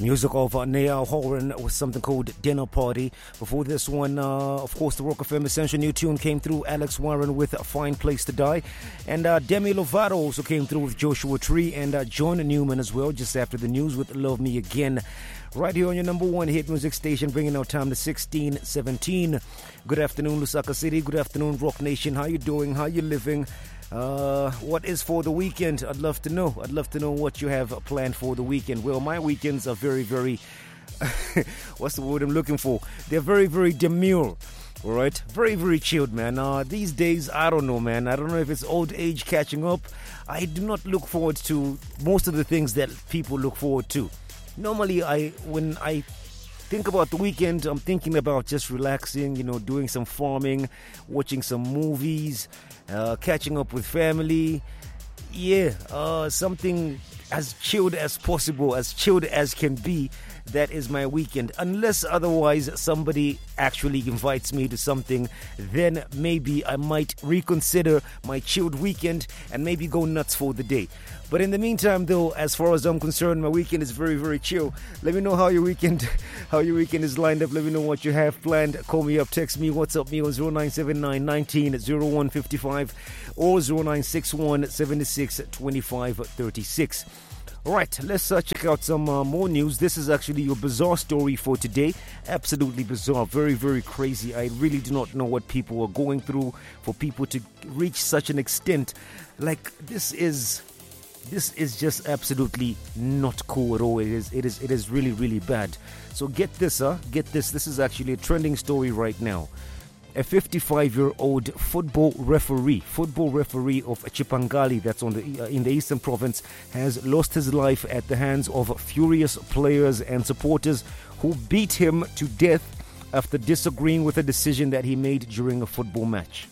Music of Niall Horan with something called Dinner Party. Before this one, of course, the Rock FM Essential new tune came through. Alex Warren with A Fine Place to Die. And Demi Lovato also came through with Joshua Tree. And John Newman as well, just after the news with Love Me Again. Right here on your number one hit music station, bringing our time to 16:17. Good afternoon, Lusaka City. Good afternoon, Rock Nation. How you doing? How you living? What is for the weekend? I'd love to know. I'd love to know what you have planned for the weekend. Well, my weekends are very, very... what's the word I'm looking for? They're very, very demure. All right? Very, very chilled, man. These days, I don't know, man. I don't know if it's old age catching up. I do not look forward to most of the things that people look forward to. Normally, when I think about the weekend, I'm thinking about just relaxing, doing some farming, watching some movies, catching up with family. Something as chilled as possible, as chilled as can be. That is my weekend. Unless otherwise somebody actually invites me to something, then maybe I might reconsider my chilled weekend and maybe go nuts for the day. But in the meantime, though, as far as I'm concerned, my weekend is very, very chill. Let me know how your weekend is lined up. Let me know what you have planned. Call me up, text me, WhatsApp me on 0979 19 0155 or 0961 76 25 36. All right, let's check out some more news. This is actually your bizarre story for today. Absolutely bizarre, very, very crazy. I really do not know what people are going through for people to reach such an extent. Like, this is just absolutely not cool at all. It is really, really bad. So get this. This is actually a trending story right now. A 55-year-old football referee of Chipangali, that's in the Eastern Province, has lost his life at the hands of furious players and supporters who beat him to death after disagreeing with a decision that he made during a football match.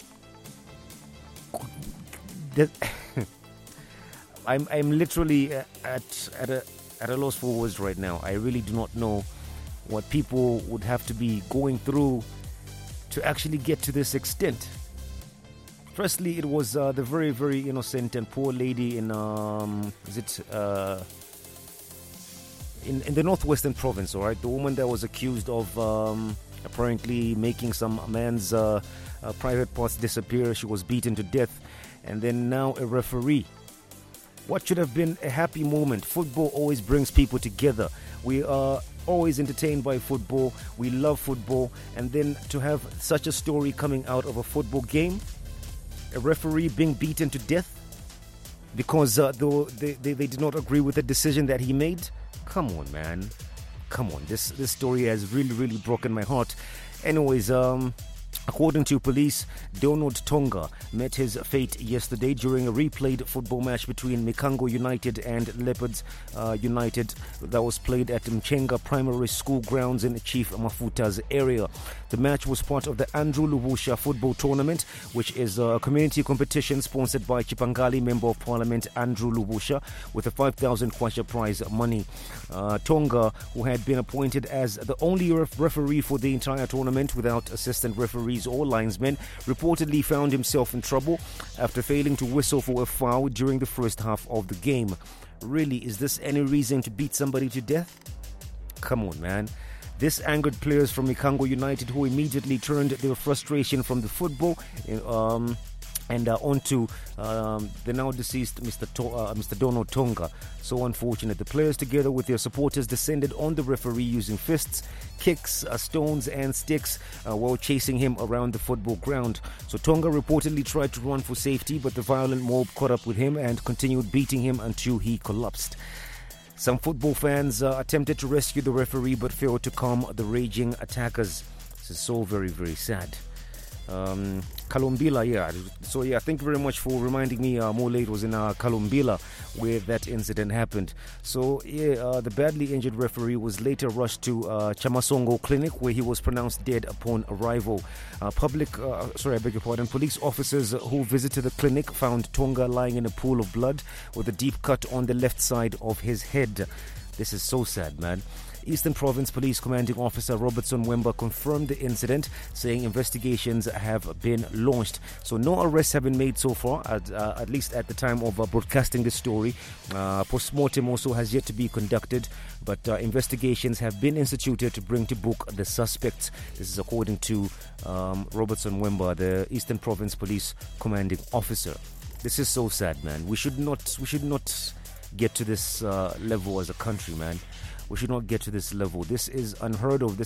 I'm literally at a loss for words right now. I really do not know what people would have to be going through to actually get to this extent. Firstly, it was the very, very innocent and poor lady in the Northwestern Province, all right? The woman that was accused of apparently making some man's private parts disappear. She was beaten to death. And then now a referee. What should have been a happy moment? Football always brings people together. We are always entertained by football. We love football. And then to have such a story coming out of a football game, a referee being beaten to death because they did not agree with the decision that he made. Come on, man. Come on. This story has really, really broken my heart. Anyways, according to police, Donald Tonga met his fate yesterday during a replayed football match between Mikango United and Leopards United that was played at Mchenga Primary School grounds in Chief Mafuta's area. The match was part of the Andrew Lubusha football tournament, which is a community competition sponsored by Chipangali Member of Parliament Andrew Lubusha with a 5,000 kwacha prize money. Tonga, who had been appointed as the only referee for the entire tournament without assistant referees or linesmen, reportedly found himself in trouble after failing to whistle for a foul during the first half of the game. Really, is this any reason to beat somebody to death? Come on, man. This angered players from Mikango United, who immediately turned their frustration from the football and onto the now deceased Mr. Donald Tonga. So unfortunate. The players, together with their supporters, descended on the referee using fists, kicks, stones and sticks while chasing him around the football ground. So Tonga reportedly tried to run for safety, but the violent mob caught up with him and continued beating him until he collapsed. Some football fans attempted to rescue the referee but failed to calm the raging attackers. This is so very, very sad. Kalumbila, yeah. So yeah, thank you very much for reminding me. More late was in Kalumbila where that incident happened. So yeah, the badly injured referee was later rushed to Chamasongo Clinic where he was pronounced dead upon arrival. Police officers who visited the clinic found Tonga lying in a pool of blood with a deep cut on the left side of his head. This is so sad, man. Eastern Province Police Commanding Officer Robertson Wemba confirmed the incident, saying investigations have been launched. So no arrests have been made so far, at least at the time of broadcasting this story. Post-mortem also has yet to be conducted, but investigations have been instituted to bring to book the suspects. This is according to Robertson Wemba, the Eastern Province Police Commanding Officer. This is so sad, man. We should not get to this level as a country, man. We should not get to this level. This is unheard of.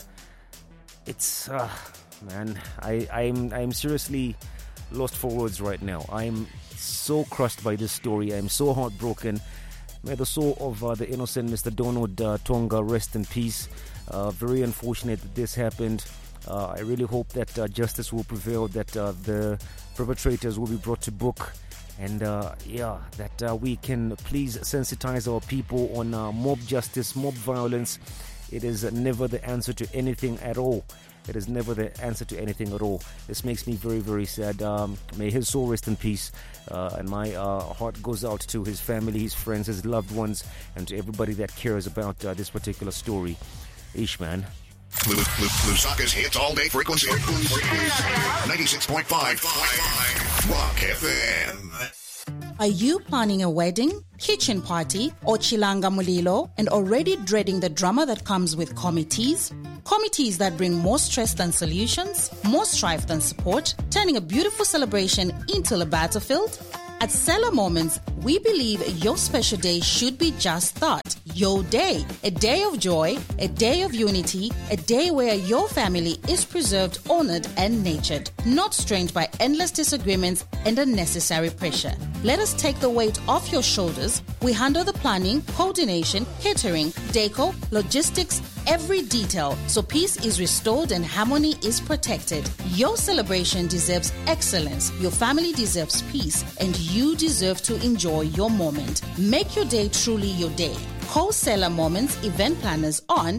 Man, I'm seriously lost for words right now. I'm so crushed by this story. I'm so heartbroken. May the soul of the innocent Mr. Donald Tonga rest in peace. Very unfortunate that this happened. I really hope that justice will prevail, that the perpetrators will be brought to book, and that we can please sensitize our people on mob justice, mob violence. It is never the answer to anything at all. It is never the answer to anything at all. This makes me very, very sad. May his soul rest in peace. And my heart goes out to his family, his friends, his loved ones, and to everybody that cares about this particular story. Ish, man. Lusaka's hits all day frequency. 96.5 Rock FM. Are you planning a wedding, kitchen party, or chilanga mulilo and already dreading the drama that comes with committees? Committees that bring more stress than solutions, more strife than support, turning a beautiful celebration into a battlefield? At Seller Moments, we believe your special day should be just that, your day. A day of joy, a day of unity, a day where your family is preserved, honored, and nurtured, not strained by endless disagreements and unnecessary pressure. Let us take the weight off your shoulders. We handle the planning, coordination, catering, decor, logistics, every detail, so peace is restored and harmony is protected. Your celebration deserves excellence, your family deserves peace, and you deserve to enjoy your moment. Make your day truly your day. Call Seller Moments event planners on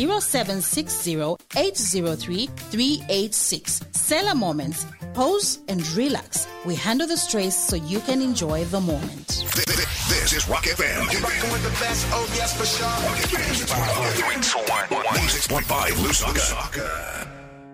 0760-803-386. Seller Moments. Pose and relax. We handle the stress so you can enjoy the moment. This is Rock FM. You're rocking with the best, oh yes for sure. 96.5 Lusaka.